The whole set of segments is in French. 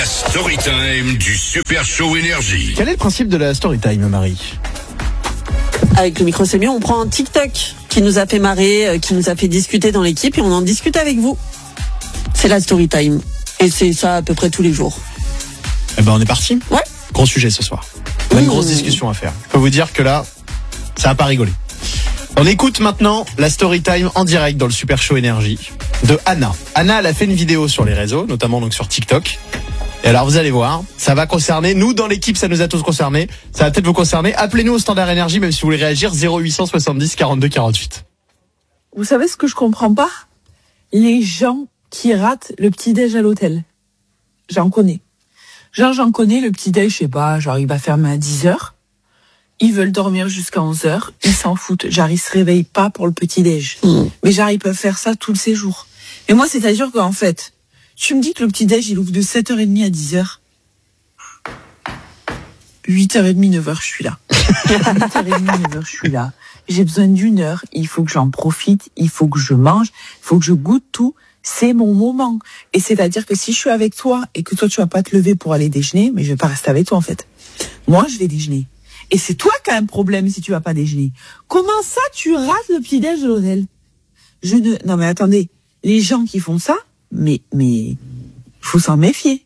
La story time du Super Show Énergie. Quel est le principe de la story time, Marie? Avec le micro, c'est mieux. On prend un TikTok qui nous a fait marrer, qui nous a fait discuter dans l'équipe et on en discute avec vous. C'est la story time. Et c'est ça à peu près tous les jours. Eh ben, on est parti. Ouais. Gros sujet ce soir. On a une grosse discussion à faire. Je peux vous dire que là, ça va pas rigoler. On écoute maintenant la story time en direct dans le Super Show Énergie de Anna. Anna, elle a fait une vidéo sur les réseaux, notamment donc sur TikTok. Et alors vous allez voir, ça va concerner, nous dans l'équipe ça nous a tous concernés, ça va peut-être vous concerner. Appelez-nous au standard énergie même si vous voulez réagir, 0870 42 48. Vous savez ce que je comprends pas? Les gens qui ratent le petit-déj à l'hôtel. J'en connais. J'en connais, le petit-déj, je sais pas, genre il va fermer à 10h. Ils veulent dormir jusqu'à 11h, ils s'en foutent. Genre ils se réveillent pas pour le petit-déj. Mais genre ils peuvent faire ça tous les jours. Et moi c'est-à-dire qu'en fait, tu me dis que le petit-déj il ouvre de 7h30 à 10h. 8h30, 9h, je suis là. 8h30, 9h, je suis là. J'ai besoin d'une heure, il faut que j'en profite, il faut que je mange, il faut que je goûte tout. C'est mon moment. Et c'est-à-dire que si je suis avec toi et que toi tu vas pas te lever pour aller déjeuner, mais je vais pas rester avec toi en fait. Moi je vais déjeuner. Et c'est toi qui as un problème si tu vas pas déjeuner. Comment ça tu rates le petit-déj de l'hôtel? Non mais attendez, les gens qui font ça, mais faut s'en méfier.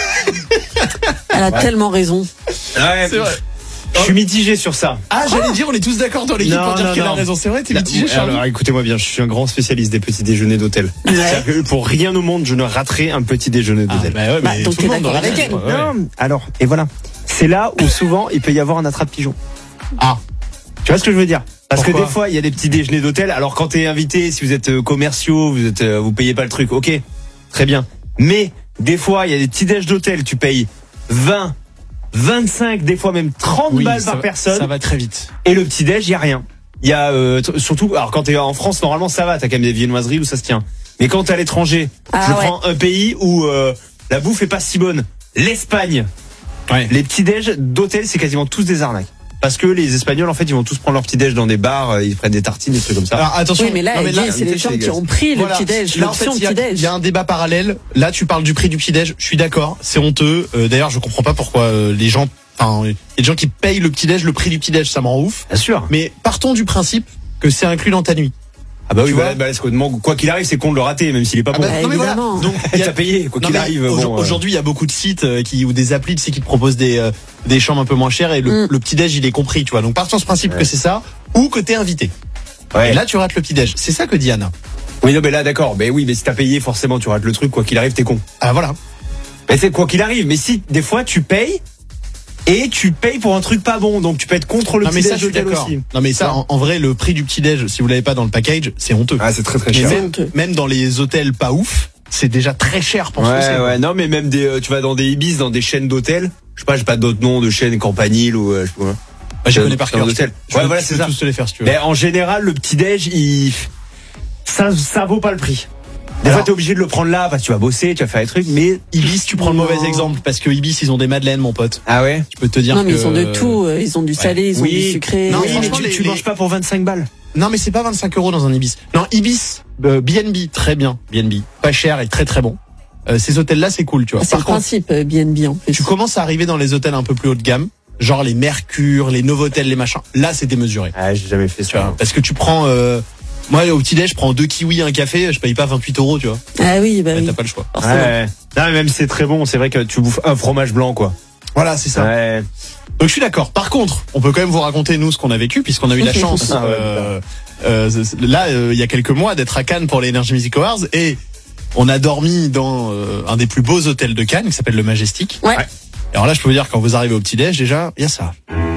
Elle a tellement raison. Ouais, C'est vrai. je suis mitigé sur ça. Ah, j'allais dire, on est tous d'accord dans l'équipe pour dire qu'elle a raison. C'est vrai, t'es mitigé, Charles. Alors écoutez-moi bien, je suis un grand spécialiste des petits déjeuners d'hôtel. C'est-à-dire que pour rien au monde, je ne raterai un petit déjeuner d'hôtel. Ouais, mais donc tout le t'es monde dans d'accord la avec équipe. elle. Non, alors, et voilà. C'est là où souvent il peut y avoir un attrape-pigeon. Ah, Tu vois ce que je veux dire? Parce Pourquoi que des fois, il y a des petits déjeuners d'hôtel. Alors quand t'es invité, si vous êtes commerciaux, vous payez pas le truc, ok, très bien. Mais des fois, il y a des petits déj d'hôtel, tu payes 20, 25, des fois même 30 oui, balles par personne. Ça va très vite. Et le petit déj, il y a rien. Il y a surtout, alors quand t'es en France, normalement ça va, t'as quand même des viennoiseries où ça se tient. Mais quand t'es à l'étranger, je prends un pays où la bouffe est pas si bonne. L'Espagne. Ouais. Les petits déj d'hôtel, c'est quasiment tous des arnaques. Parce que les Espagnols, en fait, ils vont tous prendre leur petit déj dans des bars, ils prennent des tartines, des trucs comme ça. Alors attention. Oui, mais là, non, elle dit, c'est les gens qui ont pris le petit-déj, Là, en fait, l'option petit-déj. il y a un débat parallèle. Là, tu parles du prix du petit-déj. Je suis d'accord, c'est honteux. D'ailleurs, je comprends pas pourquoi les gens, enfin, il y a des gens qui payent le petit-déj, le prix du petit-déj, ça me rend ouf. Bien sûr. Mais partons du principe que c'est inclus dans ta nuit. Ah bah oui, Tu vois quoi qu'il arrive, c'est con de le rater, même s'il est pas bon. non, mais voilà. Évidemment. Donc, T'as payé, quoi qu'il arrive. Aujourd'hui, il y a beaucoup de sites ou des applis, tu sais, qui te proposent des chambres un peu moins chères et le petit-déj, il est compris, tu vois. Donc, partons de ce principe que c'est ça, ou que t'es invité. Ouais. Et là, tu rates le petit-déj. C'est ça que dit Anna. Oui, non, mais là, d'accord. Mais oui, mais si t'as payé, forcément, tu rates le truc, quoi qu'il arrive, t'es con. Ah, voilà. Mais c'est quoi qu'il arrive. Mais si, des fois, tu payes, et tu payes pour un truc pas bon, donc tu peux être contre le Non, mais petit ça, déj je suis d'hôtel d'accord. aussi. Non, mais ça, en vrai, le prix du petit-déj, si vous l'avez pas dans le package, c'est honteux. Ah, c'est très très Mais cher. même dans les hôtels pas ouf, c'est déjà très cher pour ce que c'est. Ouais, non, mais même tu vas dans des Ibis, dans des chaînes d'hôtels. Je sais pas, j'ai pas d'autres noms de chaînes, Campanile ou, je sais pas. Bah, je connais par cœur. d'hôtel. Ouais, voilà, c'est c'est ça. tous te les faire si tu veux. Mais en général, le petit déj, ça vaut pas le prix. Des fois, t'es obligé de le prendre là parce que tu vas bosser, tu vas faire des trucs, mais Ibis, tu prends le mauvais exemple parce que Ibis, ils ont des madeleines, mon pote. ah ouais. Je peux te dire Non, mais que... ils ont de tout. Ils ont du salé, ils ont du sucré. Non, Oui, mais franchement, tu manges pas pour 25 balles. Non, mais c'est pas 25 € dans un Ibis. Non, Ibis, BNB, très bien. BNB, pas cher et très très bon. Ces hôtels-là, c'est cool, tu vois. C'est le Par contre, principe BNB en plus. tu commences à arriver dans les hôtels un peu plus haut de gamme, genre les Mercure, les Novotel, les machins. Là, c'est démesuré. Ah, j'ai jamais fait Tu vois, ça. parce que tu prends... moi, au petit-déj, je prends 2 kiwis, un café, je paye pas 28 €, tu vois. Ah oui, bah oui. T'as pas le choix. Forcément. Ouais. Non, mais même si c'est très bon, c'est vrai que tu bouffes un fromage blanc, quoi. Voilà, c'est ça. Ouais. Donc je suis d'accord. Par contre, on peut quand même vous raconter nous ce qu'on a vécu puisqu'on a eu la chance là il y a quelques mois d'être à Cannes pour les Energy Music Awards et on a dormi dans un des plus beaux hôtels de Cannes qui s'appelle le Majestic. Ouais. Alors là, je peux vous dire quand vous arrivez au petit-déj déjà, il y a ça.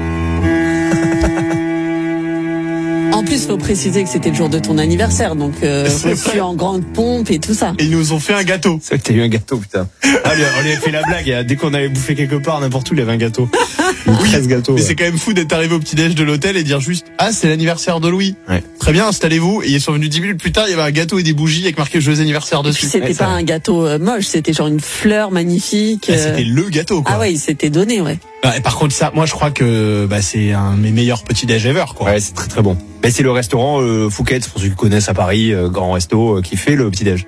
En plus, faut préciser que c'était le jour de ton anniversaire, donc C'est reçu vrai. en grande pompe et tout ça. Et ils nous ont fait un gâteau. C'est vrai que t'as eu un gâteau, putain. Ah, on lui a fait la blague. Dès qu'on avait bouffé quelque part, n'importe où, il y avait un gâteau. 13 gâteaux. Mais Ouais. c'est quand même fou d'être arrivé au petit-déj de l'hôtel et dire juste ah c'est l'anniversaire de Louis. Ouais. Très bien, installez-vous. Et ils sont venus 10 minutes plus tard, il y avait un gâteau et des bougies avec marqué joyeux anniversaire Et puis dessus. c'était Ouais, pas ça va. un gâteau moche, c'était genre une fleur magnifique. Ah, c'était le gâteau quoi. Ah ouais, il s'était donné, ouais. Ah, et par contre ça, moi je crois que c'est un de mes meilleurs petits-déj ever quoi. Ouais, c'est très très bon. Mais c'est le restaurant Fouquet's, pour ceux qui connaissent à Paris, grand resto, qui fait le petit-déj.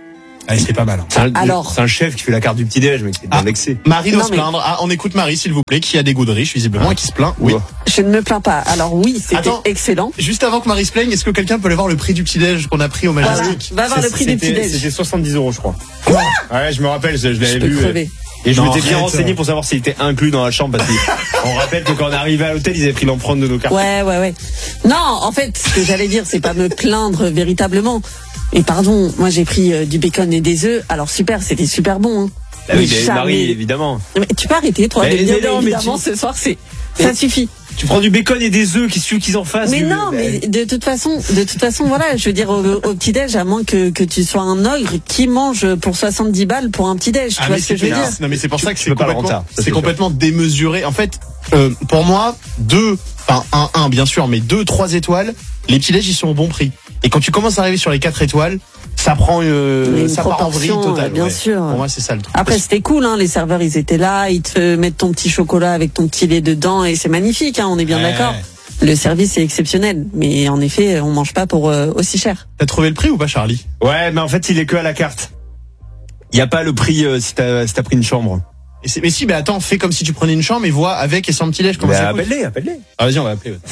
Ah, c'est pas mal. Hein. C'est un chef qui fait la carte du petit-déj, mais qui est bien vexé. Marie doit Non, se mais- plaindre. Ah, on écoute Marie, s'il vous plaît, qui a des goûts de riche, visiblement, et qui se plaint. Oui. Je ne me plains pas. Alors oui, c'était Attends. excellent. Juste avant que Marie se plaigne, est-ce que quelqu'un peut aller voir le prix du petit-déj qu'on a pris au Voilà. Majestic? Va voir le prix du petit-déj. C'était 70 €, je crois. Ouais, je me rappelle, je Je l'avais peux vu. crever. Et je Non, m'étais bien arrête. renseigné pour savoir s'il était inclus dans la chambre parce qu'on rappelle que quand on est arrivé à l'hôtel, ils avaient pris l'empreinte de nos cartes. Ouais. Non, en fait, ce que j'allais dire, c'est pas me plaindre véritablement. Et pardon, moi j'ai pris du bacon et des œufs. Alors super, c'était super bon. Hein. Ah oui, Mais mais jamais- Marie, évidemment. Mais tu peux arrêter, toi, Mais de me dire, non, mais évidemment, tu- ce soir, ça suffit. Tu prends du bacon et des œufs, qu'est-ce que tu veux qu'ils en fassent? Mais non, mais de toute façon, voilà, je veux dire, au petit-déj, à moins que tu sois un ogre, qui mange pour 70 balles pour un petit-déj, tu Ah, vois mais ce que je veux dire? non, mais c'est pour ça que tu c'est peux pas le complètement, rentard, ça, c'est c'est sûr. complètement démesuré. En fait, pour moi, un bien sûr, mais 2, 3 étoiles, les petits-déj, ils sont au bon prix. Et quand tu commences à arriver sur les 4 étoiles, ça prend, Une ça part en vrille proportion, totale. bien ouais. sûr. Pour moi, c'est ça le truc. Après, c'était cool, hein, les serveurs, ils étaient là, ils te mettent ton petit chocolat avec ton petit lait dedans, et c'est magnifique, hein, on est bien Ouais. d'accord. Le service est exceptionnel, mais en effet, on mange pas pour aussi cher. T'as trouvé le prix ou pas, Charlie? Ouais, mais en fait, il est que à la carte. Il y a pas le prix si t'as pris une chambre. Mais si, mais attends, fais comme si tu prenais une chambre et vois avec et sans petit-déj comment ça coûte. appelle-les. Ah, vas-y, on va appeler. Ouais.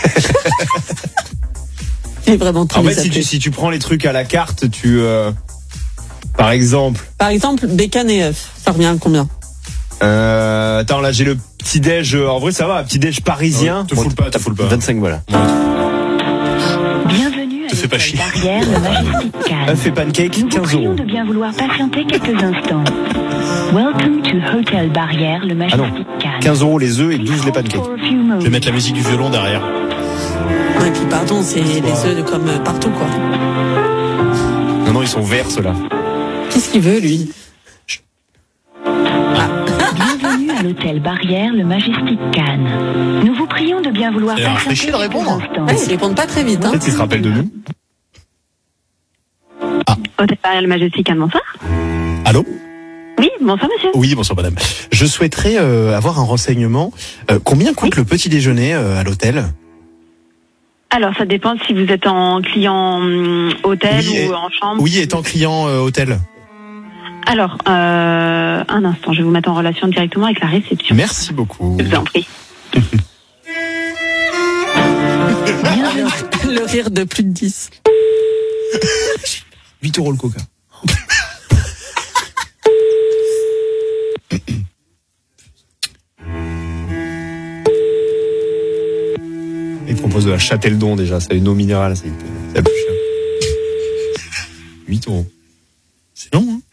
C'est vraiment très En fait, bien. si tu prends les trucs à la carte, par exemple, Par exemple, bacon et œufs, ça revient à combien? attends, là, j'ai le petit-déj, en vrai, ça va, un petit-déj parisien. Te foule pas. 25, voilà. Bienvenue à Te fais pas l'hôtel chier. Barrière, le Majestic Cannes. Œuf et pancake, Nous vous 15 prions €. de bien vouloir patienter quelques instants. Welcome to Hotel Barrière, le Ah non, Majestic Cannes. 15 € les œufs et 12 les pancakes. Je vais mettre la musique du violon derrière. Ouais, et puis pardon, c'est les œufs comme partout, quoi. Non, ils sont verts, ceux-là. Qu'est-ce qu'il veut, lui? Bienvenue à l'hôtel Barrière, le Majestic Cannes. Nous vous prions de bien vouloir Il a patienter réfléchi de quelques répondre. instants. Ouais, ils répondent pas très vite, hein. Peut-être qu'ils se rappellent de nous. Hôtel Barrière le Majestic, bonsoir. Allô? Oui, bonsoir monsieur. Oui, bonsoir madame. Je souhaiterais avoir un renseignement. Combien coûte le petit déjeuner à l'hôtel? Alors ça dépend si vous êtes en client hôtel Oui, et- ou en chambre. Oui, étant client hôtel. Alors, un instant, je vais vous mettre en relation directement avec la réception. Merci beaucoup. Je vous en prie. Le rire de plus de 10. 8 € le coca. Il propose de la Châteldon déjà, c'est une eau minérale, c'est la plus cher. 8 €. C'est long, hein?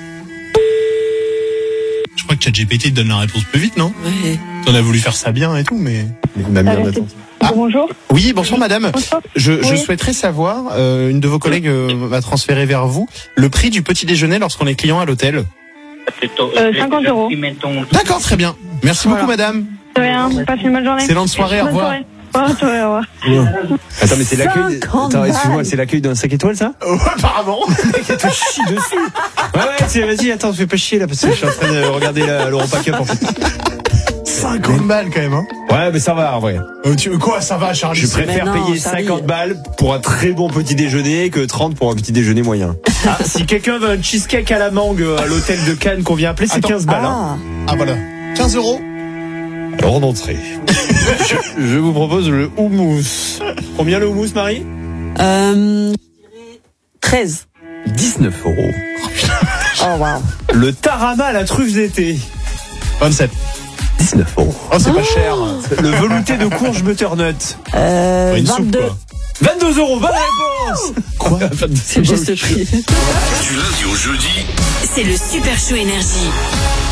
Je crois que ChatGPT te donne la réponse plus vite, non? Ouais. On a voulu faire ça bien et tout, mais... On a mis en attente. Bonjour. Oui, bonjour madame. Je Oui. souhaiterais savoir, une de vos collègues m'a transféré vers vous, le prix du petit déjeuner lorsqu'on est client à l'hôtel. 50 €. D'accord, très bien. Merci beaucoup madame. De rien, passe une bonne journée. Excellente soirée, au Bonne revoir. soirée. Bonne soirée, au revoir. Attends, mais c'est l'accueil. 50 Attends, excuse-moi, balles. c'est l'accueil d'un 5 étoiles, ça? Apparemment. Tu te chies dessus. Ouais, vas-y, attends, fais pas chier là, parce que je suis en train de regarder l'Europa Cup en fait. 50 balles quand même, hein. Ouais, mais ça va en vrai. Quoi, ça va, Charlie? Je préfère Mais non, payer Charlie. 50 balles pour un très bon petit déjeuner que 30 pour un petit déjeuner moyen. Ah, si quelqu'un veut un cheesecake à la mangue à l'hôtel de Cannes qu'on vient appeler, c'est Attends. 15 balles. Hein. Ah, Ah voilà. 15 €. Alors en entrée, je vous propose le houmous. Combien le houmous, Marie? 13. 19 €. Oh, wow. Le tarama à la truffe d'été. 27. 19 €. Oh, c'est pas cher. Le velouté de courge butternut. Une 22. soupe, quoi. 22 €, bonne réponse. Quoi? C'est juste prix. Du lundi au jeudi, C'est le Super Show Énergie.